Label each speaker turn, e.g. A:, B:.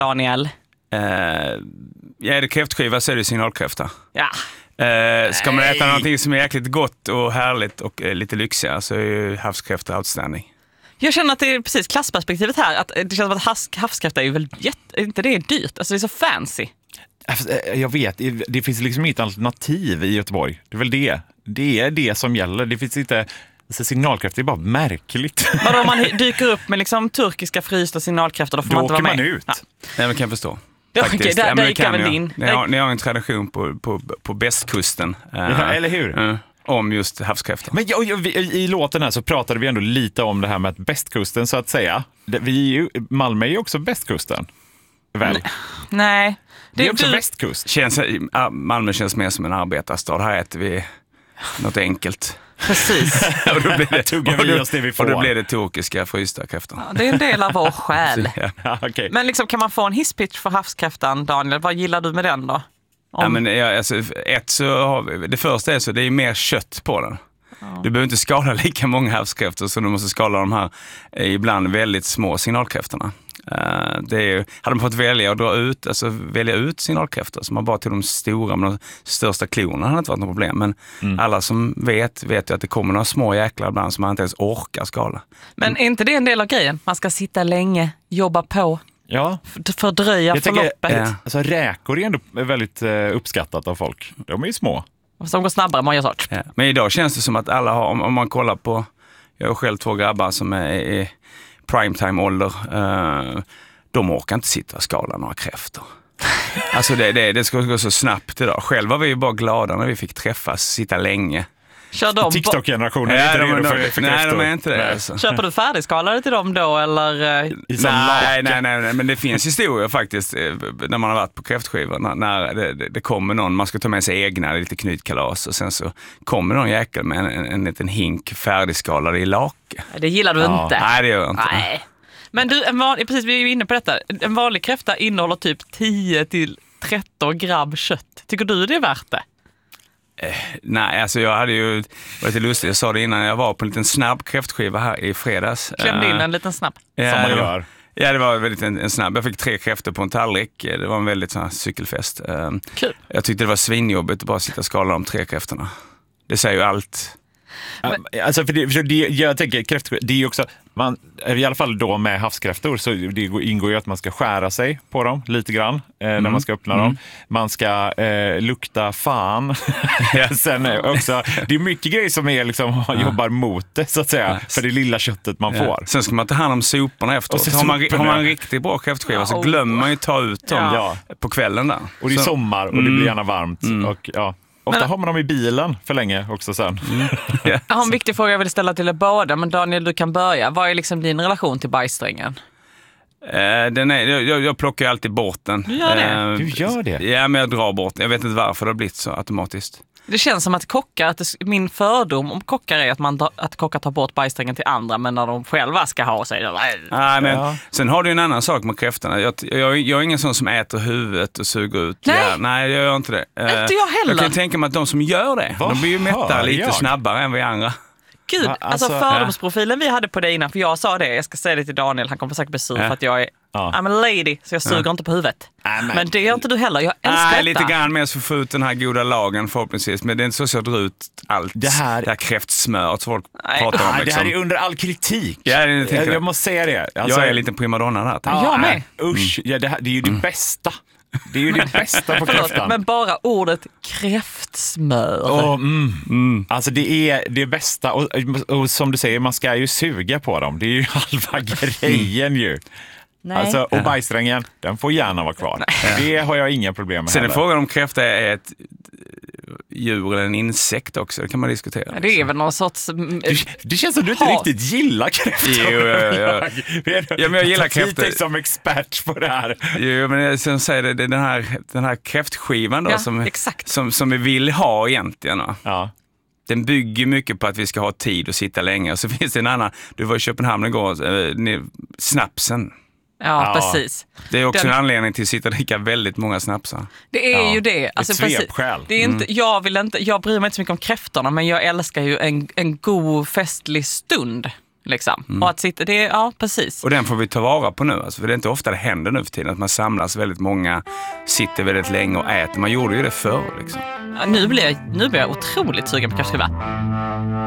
A: Daniel?
B: Är det kräftskiva så är det signalkräfta.
A: Ja.
B: Ska man äta någonting som är jäkligt gott och härligt och lite lyxigare så är ju havskräfta outstanding.
A: Jag känner att det är precis klassperspektivet här. Att det känns som att havskräfta är ju väl inte det är dyrt. Alltså det är så fancy.
C: Jag vet, det finns liksom inget alternativ i Göteborg. Det är väl det. Det är det som gäller. Det finns inte... Alltså, signalkräfta är bara märkligt.
A: Men om man dyker upp med liksom turkiska frysta signalkräftor då får man inte vara med.
C: Då åker man ut.
A: Ja.
B: Nej, men kan jag förstå.
A: Okej, där gick jag väl in.
B: Ni har en tradition på västkusten.
C: Eller hur?
B: Om just havskräftor.
C: Men i låten här så pratade vi ändå lite om det här med att västkusten så att säga. Malmö är ju också västkusten. Väl?
A: Nej.
C: Det är också västkust.
B: Malmö känns mer som en arbetarstad. Här äter vi något enkelt.
A: Precis.
B: Och då blir det,
C: tuggar vi oss det vi får.
B: Och då blir det turkiska frysta kräftor.
A: Ja, det är en del av vår själ.
C: Ja, okay.
A: Men liksom, kan man få en hisspitch för havskräftan, Daniel? Vad gillar du med den då?
B: Ja, men, det första är så det är mer kött på den. Du behöver inte skala lika många havskräftor så du måste skala de här ibland väldigt små signalkräftorna. Hade man fått välja ut signalkräftor så man bara tog de stora med de största klorna hade inte varit något problem. Men alla som vet ju att det kommer några små jäklar ibland som man inte ens orkar skala.
A: Men är inte det en del av grejen? Man ska sitta länge, jobba på.
C: Ja.
A: Fördröja förloppet.
C: Alltså räkor är ändå väldigt uppskattat av folk. De är ju små.
A: Som går snabbare än man gör sånt.
B: Ja. Men idag känns det som att alla har, om man kollar på, jag har själv 2 grabbar som är i primetime-ålder, de orkar inte sitta och skala några kräftor. Alltså det ska gå så snabbt idag. Själva var vi ju bara glada när vi fick träffas, sitta länge.
C: TikTok-generationen är inte redo för kräftor.
B: Nej, de är inte det. Alltså.
A: Köper du färdigskalade till dem då, eller?
B: Nej, men det finns historier faktiskt när man har varit på kräftskivor när det kommer någon, man ska ta med sig egna, lite knytkalas och sen så kommer någon jäkel med en liten hink färdigskalade i lake.
A: Det gillar du inte.
B: Nej, det gör jag inte.
A: Nej. Men du, precis, vi är ju inne på detta. En vanlig kräfta innehåller typ 10-13 gram kött. Tycker du det är värt det?
B: Nej, alltså jag hade ju varit lustigt. Jag sa det innan, jag var på en liten snabb kräftskiva här i fredags.
A: Klämde in en liten snabb.
C: Som man gör.
B: Ja, det var väldigt en snabb. Jag fick 3 kräftor på en tallrik. Det var en väldigt sån här cykelfest.
A: Kul.
B: Jag tyckte det var svinjobbigt att bara sitta och skala de 3 kräftorna. Det säger ju allt.
C: Alltså jag tänker kräftor, det är ju också i alla fall då med havskräftor så det ingår ju att man ska skära sig på dem lite grann när man ska öppna dem. Man ska lukta fan. Sen också, det är mycket grejer som är liksom jobbar mot det så att säga för det lilla köttet man får.
B: Sen ska man ta hand om soporna efteråt. Har man en riktigt bra kräftskiva så glömmer man ju ta ut dem på kvällen där.
C: Och det är sommar och det blir gärna varmt och ofta har man dem i bilen för länge också sen.
A: Jag har en viktig fråga jag vill ställa till er båda, men Daniel, du kan börja. Vad är liksom din relation till bajssträngen?
B: Jag plockar alltid bort den.
A: Du gör det?
C: Du gör det?
B: Ja, men jag drar bort den. Jag vet inte varför det har blivit så automatiskt.
A: Det känns som att min fördom om kockar är att kockar tar bort bajssträngen till andra, men när de själva ska ha sig.
B: Nej, men sen har du en annan sak med kräftorna. Jag är ingen sån som äter huvudet och suger ut. Nej, jag gör inte det.
A: Inte jag heller.
B: Jag kan tänka mig att de som gör det, de blir ju mätta lite snabbare än vi andra.
A: Gud, alltså fördomsprofilen vi hade på det innan, för jag sa det, jag ska säga det till Daniel, han kommer säkert bli sur för att jag är I'm a lady, så jag suger inte på huvudet. Men det gör inte du heller, jag älskar detta.
B: Lite grann mer så få ut den här goda lagen förhoppningsvis, men det är inte så jag drar ut allt det här kräftsmöret folk pratar om.
C: Liksom. Det här är under all kritik. Jag måste säga det.
B: Alltså, jag är en liten primadonna där.
A: Jag med.
C: Usch, det är ju det bästa. Det är ju det bästa på kräftan.
A: Men bara ordet kräftsmör.
C: Alltså det är det bästa. Och som du säger, man ska ju suga på dem. Det är ju halva grejen ju.
A: Nej.
C: Alltså, och bajssträngen, den får gärna vara kvar. Det har jag inga problem med.
B: Sen är frågan om kräfta är ett djur eller en insekt också. Det kan man diskutera.
A: Det är väl någon sorts...
C: Det känns som du inte riktigt gillar kräftor.
B: Jo, men jag gillar kräftor.
C: Lite som expert på det här.
B: Jo, men sen säger det den här kräftskivan då, som vi vill ha egentligen.
C: Ja.
B: Den bygger mycket på att vi ska ha tid och sitta länge. Och så finns det en annan, du var i Köpenhamn igår, snapsen.
A: Ja, precis.
B: Det är också en anledning till att sitta och dricka väldigt många snapsar.
A: Det är ju det. Alltså,
C: ett svepskäl.
A: Det är inte, jag bryr mig inte så mycket om kräftorna, men jag älskar ju en god festlig stund. Liksom. Och att sitta, precis.
B: Och den får vi ta vara på nu. Alltså, för det är inte ofta det händer nu för tiden. Att man samlas väldigt många, sitter väldigt länge och äter. Man gjorde ju det förr liksom.
A: Nu blir jag otroligt sugen på kräftskiva.